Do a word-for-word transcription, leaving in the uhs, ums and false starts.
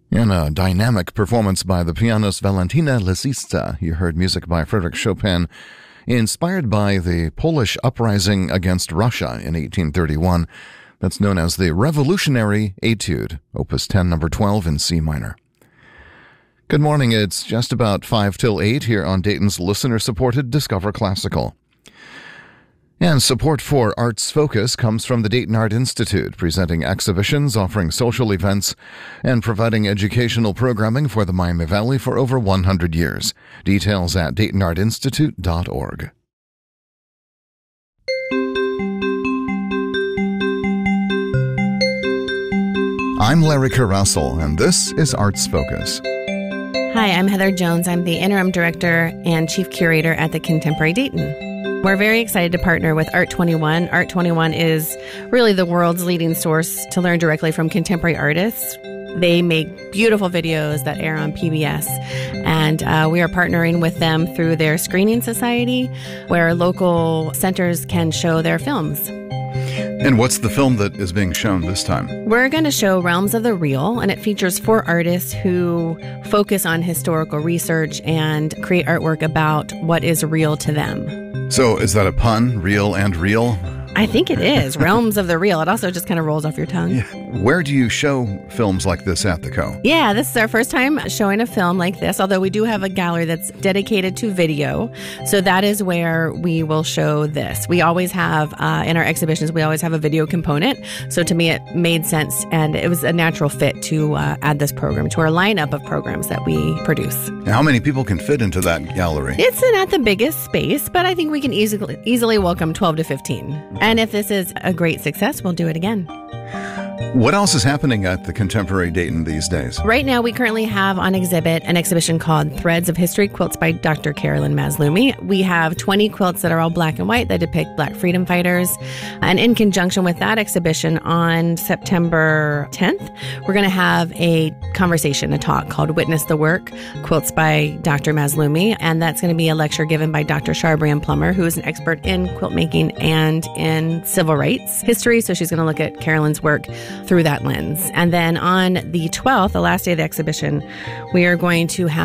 In a dynamic performance by the pianist Valentina Lisicka, you heard music by Frédéric Chopin, inspired by the Polish uprising against Russia in eighteen thirty-one. That's known as the Revolutionary Etude, Opus ten, number twelve in C minor. Good morning. It's just about five till eight here on Dayton's listener-supported Discover Classical. And support for Arts Focus comes from the Dayton Art Institute, presenting exhibitions, offering social events, and providing educational programming for the Miami Valley for over one hundred years. Details at dayton art institute dot org. I'm Larry Carrussell, and this is Arts Focus. Hi, I'm Heather Jones. I'm the Interim Director and Chief Curator at the Contemporary Dayton. We're very excited to partner with Art twenty-one. Art twenty-one is really the world's leading source to learn directly from contemporary artists. They make beautiful videos that air on P B S, and uh, we are partnering with them through their screening society, where local centers can show their films. And what's the film that is being shown this time? We're going to show Realms of the Real, and it features four artists who focus on historical research and create artwork about what is real to them. So is that a pun, real and real? I think it is. Realms of the Real. It also just kind of rolls off your tongue. Yeah. Where do you show films like this at the Co? Yeah, this is our first time showing a film like this, although we do have a gallery that's dedicated to video. So that is where we will show this. We always have, uh, in our exhibitions, we always have a video component. So to me, it made sense, and it was a natural fit to uh, add this program to our lineup of programs that we produce. Now, how many people can fit into that gallery? It's not the biggest space, but I think we can easily, easily welcome twelve to fifteen. And if this is a great success, we'll do it again. What else is happening at the Contemporary Dayton these days? Right now, we currently have on exhibit an exhibition called Threads of History, Quilts by Doctor Carolyn Maslumi. We have twenty quilts that are all black and white that depict Black freedom fighters. And in conjunction with that exhibition on September tenth, we're going to have a conversation, a talk called Witness the Work, Quilts by Doctor Maslumi. And that's going to be a lecture given by Doctor Charbrian Plummer, who is an expert in quilt making and in civil rights history. So she's going to look at Carolyn's work through that lens. And then on the twelfth, the last day of the exhibition, we are going to have